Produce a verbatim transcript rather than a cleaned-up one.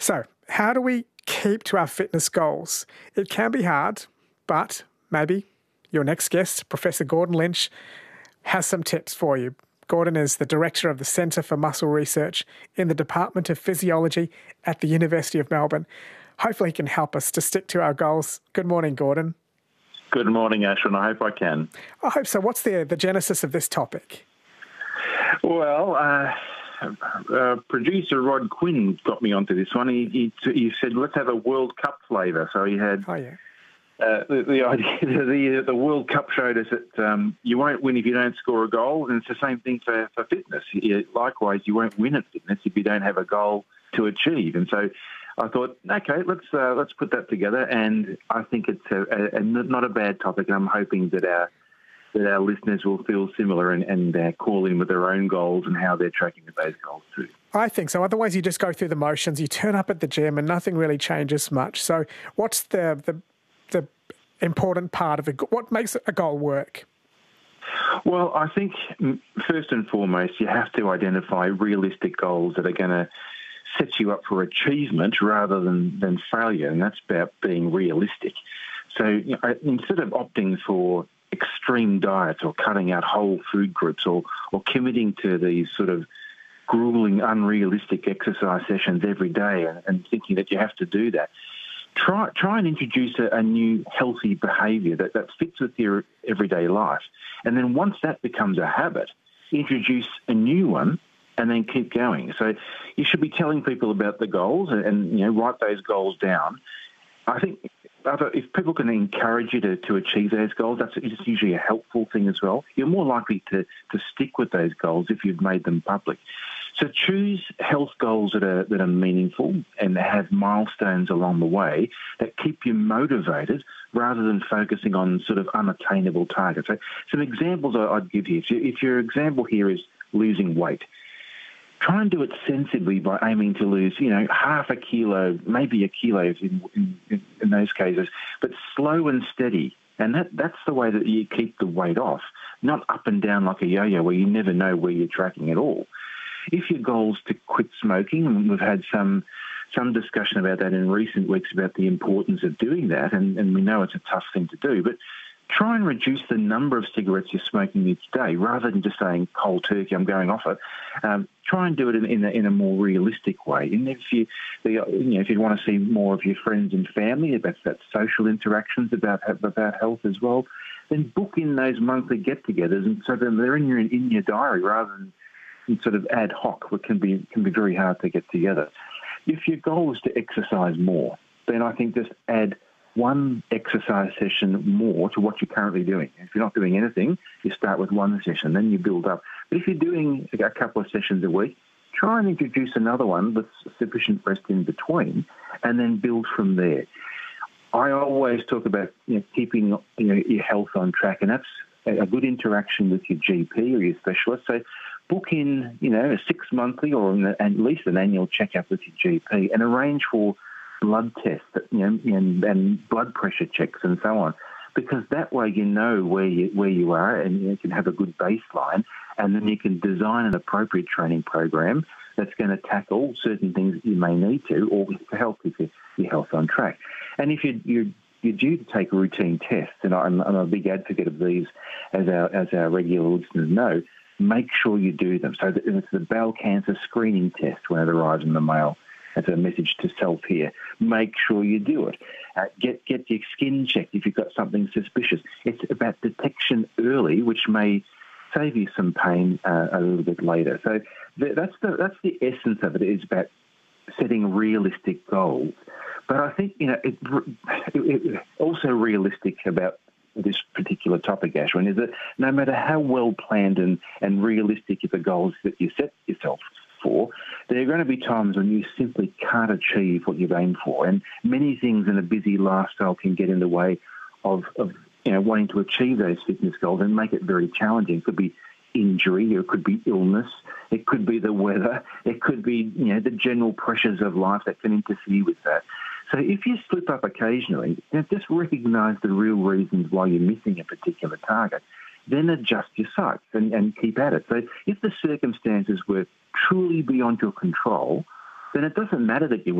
So, how do we keep to our fitness goals? It can be hard, but maybe your next guest, Professor Gordon Lynch, has some tips for you. Gordon is the Director of the Centre for Muscle Research in the Department of Physiology at the University of Melbourne. Hopefully he can help us to stick to our goals. Good morning, Gordon. Good morning, Ashwin. I hope I can. I hope so. What's the, the genesis of this topic? Well, uh, uh, producer Rod Quinn got me onto this one. He, he, he said, let's have a World Cup flavour. So he had... Oh, yeah. Uh, the, the idea, the the World Cup showed us that um, you won't win if you don't score a goal, and it's the same thing for, for fitness. You, likewise, you won't win at fitness if you don't have a goal to achieve. And so I thought, okay, let's uh, let's put that together, and I think it's a, a, a not a bad topic. And I'm hoping that our that our listeners will feel similar and, and uh, call in with their own goals and how they're tracking with those goals too. I think so. Otherwise, you just go through the motions. You turn up at the gym, and nothing really changes much. So, what's the the the important part of it? What makes a goal work? Well, I think first and foremost, you have to identify realistic goals that are going to set you up for achievement rather than, than failure, and that's about being realistic. So you know, instead of opting for extreme diets or cutting out whole food groups or, or committing to these sort of grueling, unrealistic exercise sessions every day and, and thinking that you have to do that, Try try and introduce a, a new healthy behaviour that, that fits with your everyday life. And then once that becomes a habit, introduce a new one and then keep going. So you should be telling people about the goals and, and you know, write those goals down. I think if people can encourage you to, to achieve those goals, that's it's usually a helpful thing as well. You're more likely to, to stick with those goals if you've made them public. So choose health goals that are that are meaningful and that have milestones along the way that keep you motivated rather than focusing on sort of unattainable targets. So some examples I'd give you. If, you, if your example here is losing weight, try and do it sensibly by aiming to lose, you know, half a kilo, maybe a kilo in, in, in those cases, but slow and steady. And that, that's the way that you keep the weight off, not up and down like a yo-yo where you never know where you're tracking at all. If your goal is to quit smoking, and we've had some some discussion about that in recent weeks about the importance of doing that, and, and we know it's a tough thing to do, but try and reduce the number of cigarettes you're smoking each day rather than just saying cold turkey, I'm going off it. Um, try and do it in, in, a, in a more realistic way. And if you, the, you know, if you want to see more of your friends and family, about that social interactions about about health as well, then book in those monthly get-togethers, and so then they're in your in your diary rather than sort of ad hoc, which can be can be very hard to get together. If your goal is to exercise more, then I think just add one exercise session more to what you're currently doing. If you're not doing anything, you start with one session, then you build up. But if you're doing a couple of sessions a week, try and introduce another one with sufficient rest in between, and then build from there. I always talk about you know, keeping you know, your health on track, and that's a good interaction with your G P or your specialist. So book in, you know, a six monthly or an, at least an annual checkup with your G P and arrange for blood tests, you know, and, and blood pressure checks and so on, because that way you know where you where you are and you can have a good baseline, and then you can design an appropriate training program that's going to tackle certain things that you may need to, or to help keep your, your health on track. And if you you you're due to take routine tests, and I'm, I'm a big advocate of these, as our as our regular listeners know, make sure you do them. So it's the bowel cancer screening test when it arrives in the mail. That's a message to self here. Make sure you do it. Uh, get get your skin checked if you've got something suspicious. It's about detection early, which may save you some pain uh, a little bit later. So th- that's the that's the essence of it. It's about setting realistic goals. But I think you know it, it, it also realistic about this particular topic, Ashwin, is that no matter how well planned and, and realistic the goals that you set yourself for, there are going to be times when you simply can't achieve what you've aimed for. And many things in a busy lifestyle can get in the way of, of you know, wanting to achieve those fitness goals and make it very challenging. It could be injury, or it could be illness, it could be the weather, it could be, you know, the general pressures of life that can interfere with that. So if you slip up occasionally, just recognise the real reasons why you're missing a particular target, then adjust your sights and, and keep at it. So if the circumstances were truly beyond your control, then it doesn't matter that you